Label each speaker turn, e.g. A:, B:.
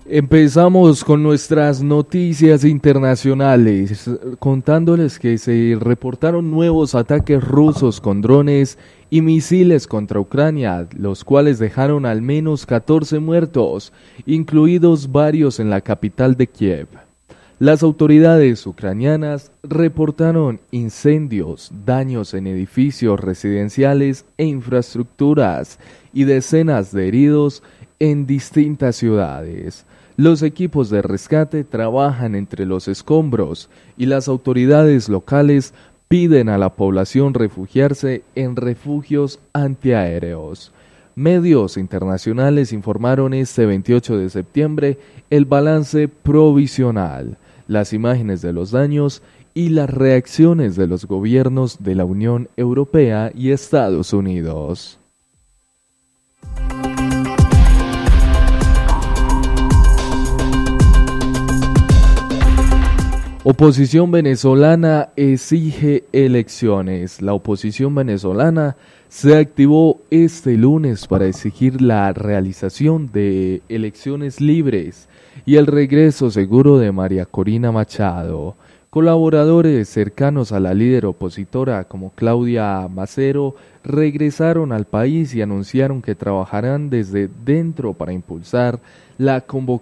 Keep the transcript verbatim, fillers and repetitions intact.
A: Empezamos con nuestras noticias internacionales, contándoles que se reportaron nuevos ataques rusos con drones y misiles contra Ucrania, los cuales dejaron al menos catorce muertos, incluidos varios en la capital de Kiev. Las autoridades ucranianas reportaron incendios, daños en edificios residenciales e infraestructuras y decenas de heridos en distintas ciudades. Los equipos de rescate trabajan entre los escombros y las autoridades locales piden a la población refugiarse en refugios antiaéreos. Medios internacionales informaron este veintiocho de septiembre el balance provisional, las imágenes de los daños y las reacciones de los gobiernos de la Unión Europea y Estados Unidos. Oposición venezolana exige elecciones. La oposición venezolana se activó este lunes para exigir la realización de elecciones libres y el regreso seguro de María Corina Machado. Colaboradores cercanos a la líder opositora como Claudia Macero regresaron al país y anunciaron que trabajarán desde dentro para impulsar la convocatoria